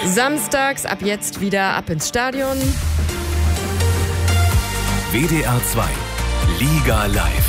Samstags ab jetzt wieder ab ins Stadion. WDR 2 Liga live.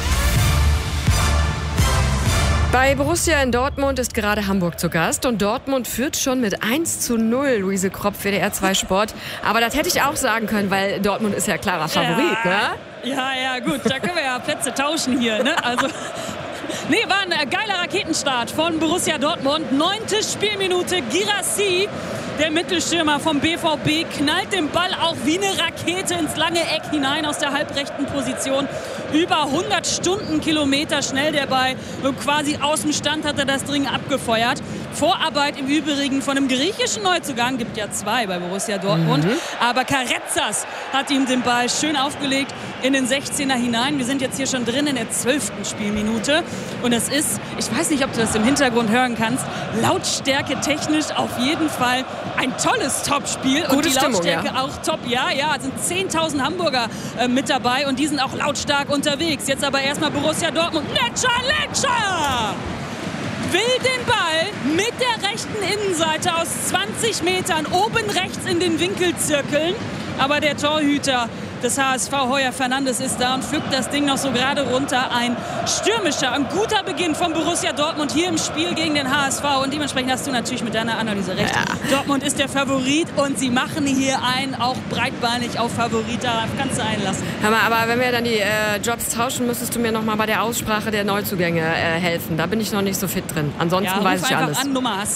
Bei Borussia in Dortmund ist gerade Hamburg zu Gast und Dortmund führt schon mit 1:0. Luise Kropf, WDR 2 Sport. Aber das hätte ich auch sagen können, weil Dortmund ist ja klarer Favorit, ne? Ja, gut, da können wir ja Plätze tauschen hier, ne? Also, nee, war ein geiler Raketenstart von Borussia Dortmund. 9. Spielminute, Guirassy, der Mittelstürmer vom BVB, knallt den Ball auch wie eine Rakete ins lange Eck hinein aus der halbrechten Position. Über 100 Stundenkilometer schnell der Ball und quasi aus dem Stand hat er das Ding abgefeuert. Vorarbeit im Übrigen von einem griechischen Neuzugang, gibt ja 2 bei Borussia Dortmund. Aber Karetzas hat ihm den Ball schön aufgelegt in den 16er hinein. Wir sind jetzt hier schon drin in der 12. Spielminute. Und es ist, ich weiß nicht, ob du das im Hintergrund hören kannst, Lautstärke technisch auf jeden Fall ein tolles Topspiel. Gute und die Stimmung, Lautstärke auch top. Ja, es sind 10.000 Hamburger mit dabei und die sind auch lautstark unterwegs. Jetzt aber erstmal Borussia Dortmund. Letscher! Will den Ball mit der rechten Innenseite aus 20 Metern oben rechts in den Winkel zirkeln. Aber der Torhüter des HSV, Heuer Fernandes, ist da und pflückt das Ding noch so gerade runter. Ein stürmischer, ein guter Beginn von Borussia Dortmund hier im Spiel gegen den HSV. Und dementsprechend hast du natürlich mit deiner Analyse recht. Ja. Dortmund ist der Favorit und sie machen hier einen auch breitbeinig auf Favorit. Darauf kannst du einlassen. Hör mal, aber wenn wir dann die Jobs tauschen, müsstest du mir noch mal bei der Aussprache der Neuzugänge helfen. Da bin ich noch nicht so fit drin. Ansonsten weiß ich alles. An, Nummer hast